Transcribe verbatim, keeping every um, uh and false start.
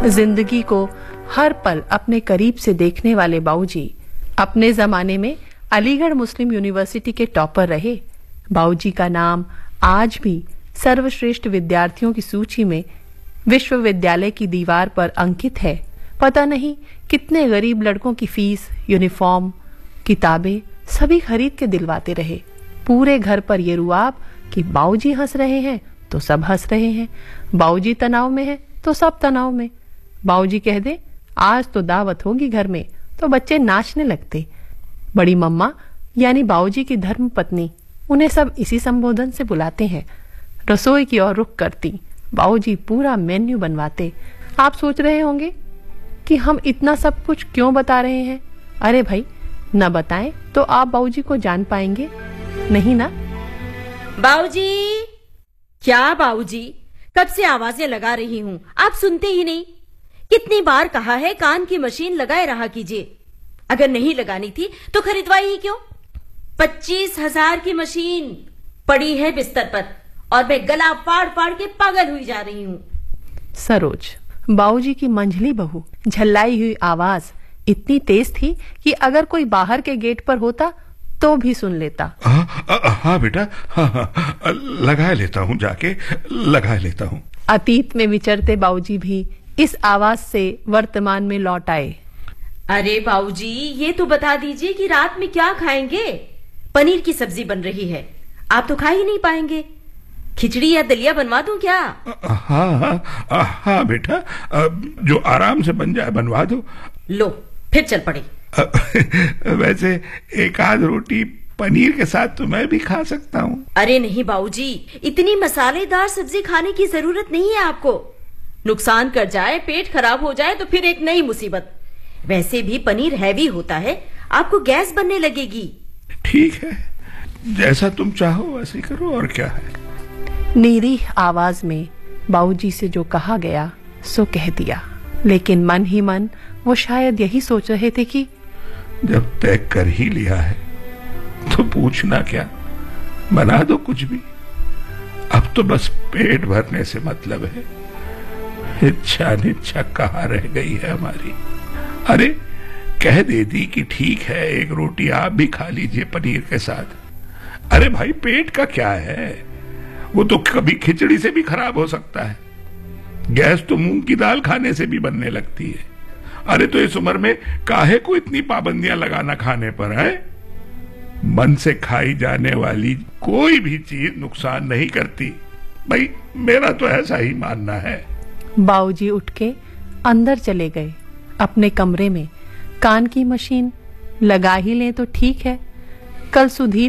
जिंदगी को हर पल अपने करीब से देखने वाले बाऊजी अपने जमाने में अलीगढ़ मुस्लिम यूनिवर्सिटी के टॉपर रहे। बाऊजी का नाम आज भी सर्वश्रेष्ठ विद्यार्थियों की सूची में विश्वविद्यालय की दीवार पर अंकित है। पता नहीं कितने गरीब लड़कों की फीस, यूनिफॉर्म, किताबें सभी खरीद के दिलवाते रहे। पूरे घर पर ये रुआब कि बाऊजी हंस रहे हैं तो सब हंस रहे हैं, बाऊजी तनाव में है तो सब तनाव में। बाऊजी कह दे आज तो दावत होगी घर में तो बच्चे नाचने लगते। बड़ी मम्मा यानी बाऊजी की धर्म पत्नी, उन्हें सब इसी संबोधन से बुलाते हैं। रसोई की ओर रुख करती बाऊजी पूरा मेन्यू बनवाते। आप सोच रहे होंगे कि हम इतना सब कुछ क्यों बता रहे हैं। अरे भाई, न बताएं तो आप बाऊजी को जान पाएंगे नहीं ना। बाऊजी, क्या बाऊजी, कब से आवाजें लगा रही हूँ, आप सुनते ही नहीं। कितनी बार कहा है कान की मशीन लगाए रहा कीजिए। अगर नहीं लगानी थी तो खरीदवाई ही क्यों। पच्चीस हजार की मशीन पड़ी है बिस्तर पर और मैं गला फाड़ फाड़ के पागल हुई जा रही हूँ। सरोज, बाऊजी की मंझली बहू झल्लाई हुई आवाज इतनी तेज थी कि अगर कोई बाहर के गेट पर होता तो भी सुन लेता। हाँ बेटा, हाँ हाँ लगा लेता हूँ, जाके लगा लेता हूँ। अतीत में विचरते बाऊजी भी इस आवाज से वर्तमान में लौट आए। अरे बाऊजी, ये तो बता दीजिए कि रात में क्या खाएंगे। पनीर की सब्जी बन रही है, आप तो खा ही नहीं पाएंगे। खिचड़ी या दलिया बनवा दूं क्या? हाँ हाँ हाँ बेटा, जो आराम से बन जाए बनवा दो। लो फिर चल पड़े। वैसे एक आध रोटी पनीर के साथ तो मैं भी खा सकता हूँ। अरे नहीं बाऊजी, इतनी मसालेदार सब्जी खाने की जरूरत नहीं है आपको। नुकसान कर जाए, पेट खराब हो जाए तो फिर एक नई मुसीबत। वैसे भी पनीर हैवी होता है, आपको गैस बनने लगेगी। ठीक है, जैसा तुम चाहो वैसे करो, और क्या है। नीरीह आवाज में बाऊजी से जो कहा गया सो कह दिया, लेकिन मन ही मन वो शायद यही सोच रहे थे कि जब तय कर ही लिया है तो पूछना क्या, बना दो कुछ भी। अब तो बस पेट भरने से मतलब है, इच्छा निच्छा कहाँ रह गई है हमारी। अरे कह देती कि ठीक है, एक रोटी आप भी खा लीजिए पनीर के साथ। अरे भाई, पेट का क्या है, वो तो कभी खिचड़ी से भी खराब हो सकता है। गैस तो मूंग की दाल खाने से भी बनने लगती है। अरे तो इस उम्र में काहे को इतनी पाबंदियां लगाना खाने पर है। मन से खाई जाने वाली कोई भी चीज नुकसान नहीं करती, भाई मेरा तो ऐसा ही मानना है। बाऊजी उठ के अंदर चले गए अपने कमरे में। कान की मशीन लगा ही लें तो ठीक है, कल सुधीर